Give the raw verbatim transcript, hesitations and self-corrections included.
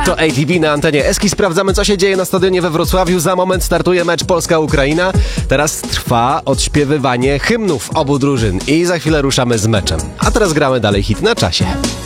Włóczo A T V na antenie Eski. Sprawdzamy, co się dzieje na stadionie we Wrocławiu. Za moment startuje mecz Polska-Ukraina. Teraz trwa odśpiewywanie hymnów obu drużyn i za chwilę ruszamy z meczem. A teraz gramy dalej hit na czasie.